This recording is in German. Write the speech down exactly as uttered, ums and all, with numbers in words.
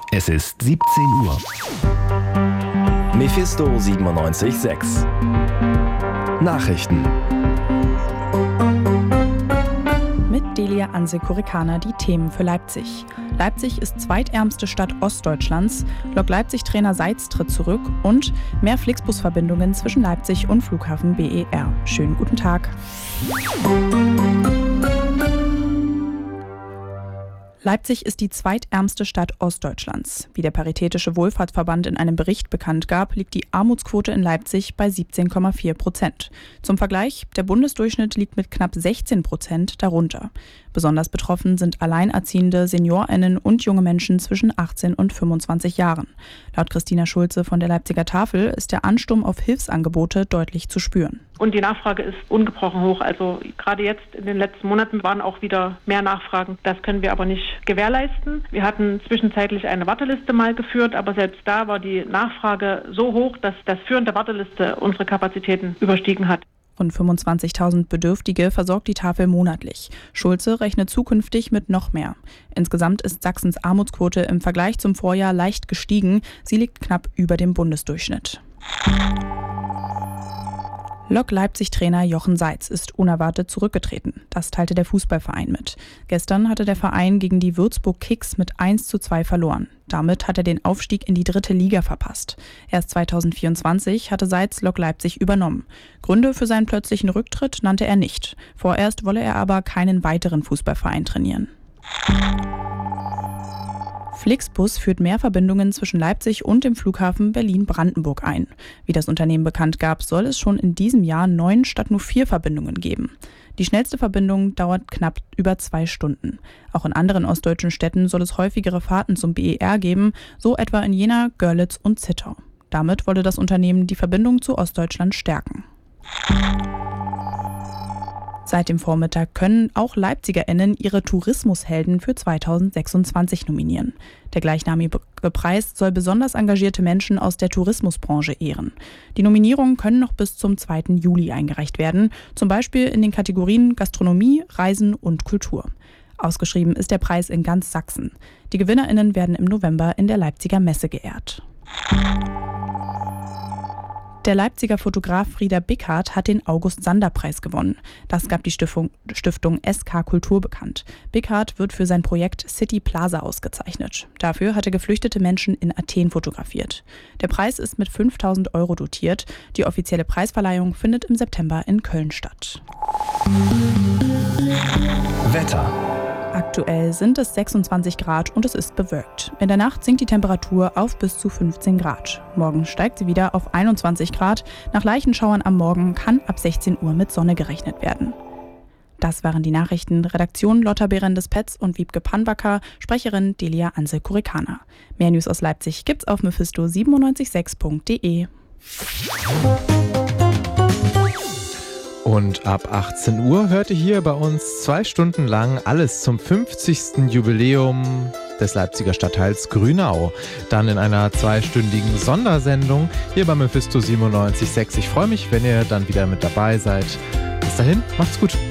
Es ist siebzehn Uhr. Mephisto siebenundneunzig Komma sechs. Nachrichten. Mit Delia Anse-Kurikana die Themen für Leipzig. Leipzig ist zweitärmste Stadt Ostdeutschlands, Lok Leipzig-Trainer Seitz tritt zurück und mehr Flixbus-Verbindungen zwischen Leipzig und Flughafen B E R. Schönen guten Tag. Leipzig ist die zweitärmste Stadt Ostdeutschlands. Wie der Paritätische Wohlfahrtsverband in einem Bericht bekannt gab, liegt die Armutsquote in Leipzig bei siebzehn Komma vier Prozent. Zum Vergleich, der Bundesdurchschnitt liegt mit knapp sechzehn Prozent darunter. Besonders betroffen sind Alleinerziehende, SeniorInnen und junge Menschen zwischen achtzehn und fünfundzwanzig Jahren. Laut Christina Schulze von der Leipziger Tafel ist der Ansturm auf Hilfsangebote deutlich zu spüren. Und die Nachfrage ist ungebrochen hoch. Also gerade jetzt in den letzten Monaten waren auch wieder mehr Nachfragen. Das können wir aber nicht gewährleisten. Wir hatten zwischenzeitlich eine Warteliste mal geführt, aber selbst da war die Nachfrage so hoch, dass das Führen der Warteliste unsere Kapazitäten überstiegen hat. Rund fünfundzwanzigtausend Bedürftige versorgt die Tafel monatlich. Schulze rechnet zukünftig mit noch mehr. Insgesamt ist Sachsens Armutsquote im Vergleich zum Vorjahr leicht gestiegen. Sie liegt knapp über dem Bundesdurchschnitt. Lok Leipzig-Trainer Jochen Seitz ist unerwartet zurückgetreten. Das teilte der Fußballverein mit. Gestern hatte der Verein gegen die Würzburg Kicks mit eins zu zwei verloren. Damit hat er den Aufstieg in die dritte Liga verpasst. Erst zweitausendvierundzwanzig hatte Seitz Lok Leipzig übernommen. Gründe für seinen plötzlichen Rücktritt nannte er nicht. Vorerst wolle er aber keinen weiteren Fußballverein trainieren. Flixbus führt mehr Verbindungen zwischen Leipzig und dem Flughafen Berlin-Brandenburg ein. Wie das Unternehmen bekannt gab, soll es schon in diesem Jahr neun statt nur vier Verbindungen geben. Die schnellste Verbindung dauert knapp über zwei Stunden. Auch in anderen ostdeutschen Städten soll es häufigere Fahrten zum B E R geben, so etwa in Jena, Görlitz und Zittau. Damit wolle das Unternehmen die Verbindung zu Ostdeutschland stärken. Seit dem Vormittag können auch LeipzigerInnen ihre Tourismushelden für zweitausendsechsundzwanzig nominieren. Der gleichnamige Preis soll besonders engagierte Menschen aus der Tourismusbranche ehren. Die Nominierungen können noch bis zum zweiten Juli eingereicht werden, zum Beispiel in den Kategorien Gastronomie, Reisen und Kultur. Ausgeschrieben ist der Preis in ganz Sachsen. Die GewinnerInnen werden im November in der Leipziger Messe geehrt. Der Leipziger Fotograf Frieder Bickhardt hat den August-Sander-Preis gewonnen. Das gab die Stiftung, Stiftung S K Kultur bekannt. Bickhardt wird für sein Projekt City Plaza ausgezeichnet. Dafür hat er geflüchtete Menschen in Athen fotografiert. Der Preis ist mit fünftausend Euro dotiert. Die offizielle Preisverleihung findet im September in Köln statt. Wetter. Aktuell sind es sechsundzwanzig Grad und es ist bewölkt. In der Nacht sinkt die Temperatur auf bis zu fünfzehn Grad. Morgen steigt sie wieder auf einundzwanzig Grad. Nach leichten Schauern am Morgen kann ab sechzehn Uhr mit Sonne gerechnet werden. Das waren die Nachrichten. Redaktion Lotta Berendes-Petz und Wiebke Panbacker, Sprecherin Delia Anse-Kurikana. Mehr News aus Leipzig gibt's auf Mephisto siebenundneunzig Komma sechs punkt de. Und ab achtzehn Uhr hört ihr hier bei uns zwei Stunden lang alles zum fünfzigsten Jubiläum des Leipziger Stadtteils Grünau. Dann in einer zweistündigen Sondersendung hier bei Mephisto siebenundneunzig Komma sechs. Ich freue mich, wenn ihr dann wieder mit dabei seid. Bis dahin, macht's gut.